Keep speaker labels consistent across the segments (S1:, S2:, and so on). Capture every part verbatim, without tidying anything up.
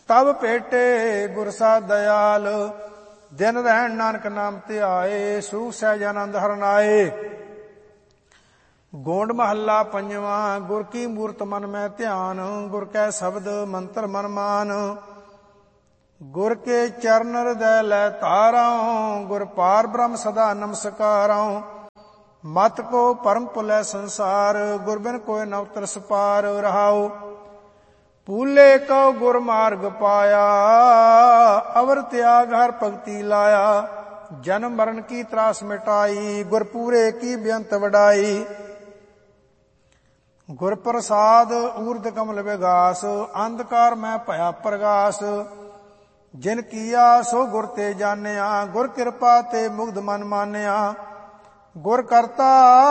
S1: ਤਬ ਭੇਟੇ ਗੁਰ ਸਾ ਦਇਆਲ। ਦਿਨ ਰਹਿਣ ਨਾਨਕ ਨਾਮ ਧਿਆਏ, ਸੂਖ ਸਹਿਜ ਆਨੰਦ ਹਰਿ ਨਾਏ। ਗੋਂਡ ਮਹੱਲਾ ਪੰਜਵਾਂ। ਗੁਰ ਕੀ ਮੂਰਤ ਮਨ ਮੈਂ ਧਿਆਨ, ਗੁਰ ਕੈ ਸ਼ਬਦ ਮੰਤਰ ਮਨ ਮਾਨ। ਗੁਰ ਕੇ ਚਰਨ ਹਿਰਦੈ ਲੈ ਧਾਰਉ, ਗੁਰ ਪਾਰ ਬ੍ਰਹਮ ਸਦਾ ਨਮਸਕਾਰਉ। ਮਤ ਕੋ ਭਰਮ ਭੁਲੈ ਸੰਸਾਰ, ਗੁਰ ਬਿਨ ਕੋਇ ਨ ਉਤਰਸ ਪਾਰ। ਰਹਾਉ ਪੂਲੇ ਕਉ ਗੁਰ ਮਾਰਗ ਪਾਇਆ, ਅਵਰ ਤਿਆਗ ਹਰ ਭਗਤੀ ਲਾਇਆ। ਜਨਮ ਮਰਨ ਕੀ ਤਰਾਸ ਮਿਟਾਈ, ਗੁਰ ਪੂਰੇ ਕੀ ਬੇਅੰਤ ਵਡਾਈ। ਗੁਰ ਪ੍ਰਸਾਦ ਊਰਧ ਕਮਲ ਵਿਗਾਸ, ਅੰਧਕਾਰ ਮੈਂ ਭਇਆ ਪ੍ਰਗਾਸ। ਜਿਨ ਕੀਆ ਸੋ ਗੁਰ ਤੇ ਜਾਣਿਆ, ਗੁਰ ਕਿਰਪਾ ਤੇ ਮੁਗਧ ਮਨ ਮਾਨਿਆ। ਗੁਰ ਕਰਤਾ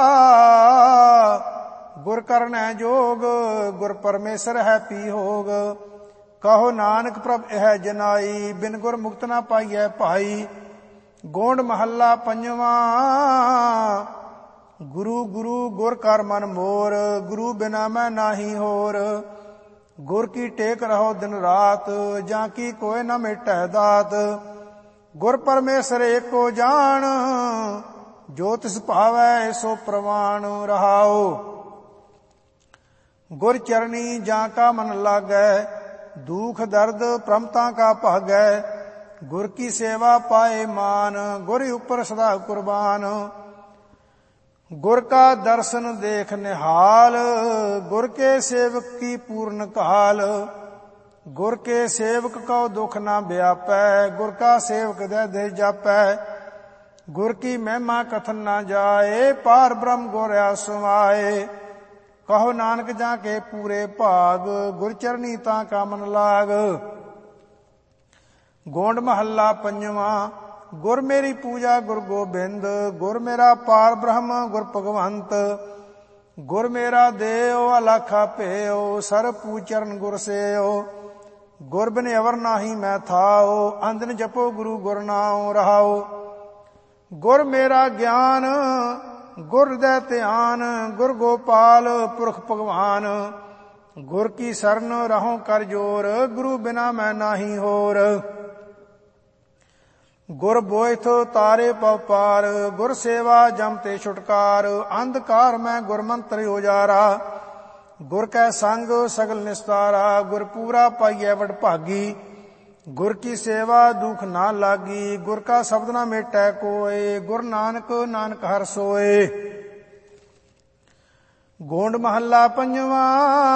S1: ਗੁਰ ਕਰਨੈ ਜੋਗ, ਗੁਰ ਪਰਮੇਸ਼ਰ ਹੈ ਪੀ ਹੋਗ। ਕਹੋ ਨਾਨਕ ਪ੍ਰਭ ਇਹ ਜਨਾਈ, ਬਿਨ ਗੁਰ ਮੁਕਤ ਨਾ ਪਾਈਐ ਭਾਈ। ਗੋਂਡ ਮਹੱਲਾ ਪੰਜਵਾਂ। ਗੁਰੂ ਗੁਰੂ ਗੁਰ ਕਰ ਮਨ ਮੋਰ, ਗੁਰੂ ਬਿਨਾ ਮੈਂ ਨਾਹੀ ਹੋਰ। ਗੁਰ ਕੀ ਟੇਕ ਰਹੋ ਦਿਨ ਰਾਤ, ਜਾਂ ਕੀ ਕੋਇ ਨ ਮਿਟੈ ਦਾਤ। ਗੁਰ ਪਰਮੇਸ਼ਰ ਏਕੋ ਜਾਣ, ਜੋ ਤਿਸ ਭਾਵੈ ਸੋ ਪ੍ਰਵਾਣ। ਰਹਾਉ ਗੁਰ ਚਰਣੀ ਜਾਂ ਕਾ ਮਨ ਲਾਗੈ, ਦੁਖ ਦਰਦ ਪ੍ਰਮਤਾ ਕਾ ਭਾਗੈ। ਗੁਰ ਕੀ ਸੇਵਾ ਪਾਏ ਮਾਨ, ਗੁਰ ਉਪਰ ਸਦਾ ਕੁਰਬਾਨ। ਗੁਰ ਕਾ ਦਰਸ਼ਨ ਦੇਖ ਨਿਹਾਲ, ਗੁਰ ਕੇ ਸੇਵਕ ਕੀ ਪੂਰਨ ਕਾਲ। ਗੁਰ ਕੇ ਸੇਵਕ ਕਉ ਦੁਖ ਨਾ ਵਿਆਪੈ, ਗੁਰ ਕਾ ਸੇਵਕ ਦੇ ਦੇ ਜਾਪੈ। ਗੁਰ ਕੀ ਮਹਿਮਾ ਕਥਨ ਨਾ ਜਾਏ, ਪਾਰ ਬ੍ਰਹਮ ਗੁਰ ਸਮਾਏ। ਕਹੋ ਨਾਨਕ ਜਾਂ ਕੇ ਪੂਰੇ ਭਾਗ, ਗੁਰ ਚਰਨੀ ਤਾਂ ਕਾ ਮਨ ਲਾਗ। ਗੋਂਡ ਮਹੱਲਾ ਪੰਜਵਾਂ। ਗੁਰ ਮੇਰੀ ਪੂਜਾ ਗੁਰ ਗੋਬਿੰਦ, ਗੁਰ ਮੇਰਾ ਪਾਰ ਬ੍ਰਹਮ ਗੁਰ ਭਗਵੰਤ। ਗੁਰ ਮੇਰਾ ਦੇਉ ਅਲਖਾ ਭੇਉ, ਸਰ ਪੂਚਰਨ ਗੁਰ ਸੇਉ। ਗੁਰ ਬਿਨ ਅਵਰ ਨਾਹੀ ਮੈਂ ਥਾਉ, ਅੰਦਨ ਜਪੋ ਗੁਰੂ ਗੁਰ ਨਾਉ। ਰਹਾਉ ਗੁਰ ਮੇਰਾ ਗਿਆਨ ਗੁਰ ਹਿਰਦੈ ਧਿਆਨ, ਗੁਰ ਗੋਪਾਲ ਪੁਰਖ ਭਗਵਾਨ। ਗੁਰ ਕੀ ਸਰਨ ਰਹਉ ਕਰ ਜੋਰ, ਗੁਰੂ ਬਿਨਾ ਮੈਂ ਨਾਹੀ ਹੋਰ। ਗੁਰ ਬੋਇਥ ਤਾਰੇ ਪਉ ਪਾਰ, ਗੁਰ ਸੇਵਾ ਜਮ ਤੇ ਛੁਟਕਾਰ। ਅੰਧਕਾਰ ਮੈਂ ਗੁਰ ਮੰਤਰ ਉਜਾਰਾ, ਗੁਰ ਕੈ ਸੰਗ ਸਗਲ ਨਿਸਤਾਰਾ। ਗੁਰ ਪੂਰਾ ਪਾਈਐ ਵਡ ਭਾਗੀ, ਗੁਰ ਕੀ ਸੇਵਾ ਦੁਖ ਨਾ ਲਾਗੀ। ਗੁਰ ਕਾ ਸ਼ਬਦ ਨਾ ਮੇਟੈ ਕੋਇ, ਗੁਰ ਨਾਨਕ ਨਾਨਕ ਹਰਿ ਸੋਇ। ਗੋਂਡ ਮਹੱਲਾ ਪੰਜਵਾਂ।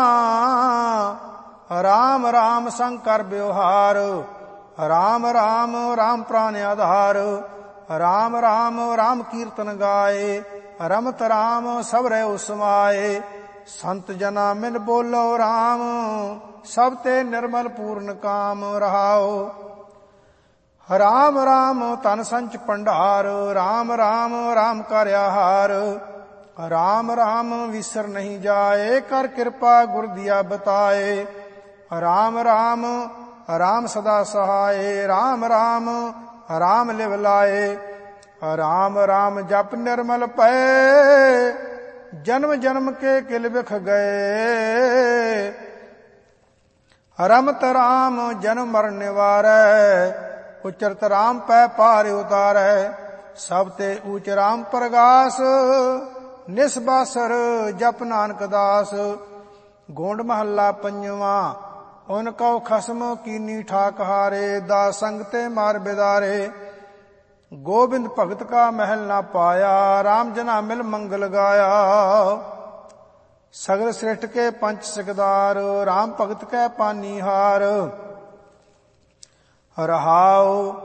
S1: ਰਾਮ ਰਾਮ ਸੰਗ ਕਰ ਬਿਵਹਾਰ, ਰਾਮ ਰਾਮ ਰਾਮ ਪ੍ਰਾਨ ਆਧਾਰ। ਰਾਮ ਰਾਮ ਰਾਮ ਕੀਰਤਨ ਗਾਏ, ਰਮਤ ਰਾਮ ਸਭ ਰਹਿ ਸਮਾਏ। ਸੰਤ ਜਨਾ ਮਿਲ ਬੋਲੋ ਰਾਮ, ਸਭ ਤੇ ਨਿਰਮਲ ਪੂਰਨ ਕਾਮ। ਰਹਾਉ ਰਾਮ ਰਾਮ ਧਨ ਸੰਚ ਭੰਡਾਰ, ਰਾਮ ਰਾਮ ਰਾਮ ਕਰ ਆਹਾਰ। ਰਾਮ ਰਾਮ ਵਿਸਰ ਨਹੀਂ ਜਾਏ, ਕਰ ਕਿਰਪਾ ਗੁਰ ਦੀਆ ਬਤਾਏ। ਰਾਮ ਰਾਮ ਰਾਮ ਸਦਾ ਸਹਾਏ, ਰਾਮ ਰਾਮ ਰਾਮ ਲਿਵ ਲਾਏ। ਰਾਮ ਰਾਮ ਜਪ ਨਿਰਮਲ ਪਏ, ਜਨਮ ਜਨਮ ਕੇ ਕਿਲ ਬਿਖ ਗਏ। ਰਮਤ ਰਾਮ ਜਨਮ ਮਰਨ ਨਿਵਾਰੈ, ਉਚਰਤ ਰਾਮ ਪੈ ਪਾਰ ਉਤਾਰੈ। ਸਭ ਤੇ ਊਚ ਰਾਮ ਪ੍ਰਗਾਸ, ਨਿਸਬਾਸਰ ਜਪ ਨਾਨਕ ਦਾਸ। ਗੋਂਡ ਮਹੱਲਾ ਪੰਜਵਾਂ। ਉਨ ਕਉ ਖਸਮ ਕੀਨੀ ਠਾਕ ਹਾਰੇ, ਦਾਸ ਸੰਗ ਤੇ ਮਾਰ ਬਿਦਾਰੇ। ਗੋਬਿੰਦ ਭਗਤ ਕਾ ਮਹਿਲ ਨਾ ਪਾਇਆ, ਰਾਮ ਜਨਾ ਮਿਲ ਮੰਗਲ ਗਾਇਆ। ਸਗਲ ਸ੍ਰਿਸ਼ਟ ਕੇ ਪੰਚ ਸਿਕਦਾਰ, ਰਾਮ ਭਗਤ ਕੈ ਪਾਨੀਹਾਰ। ਰਹਾਉ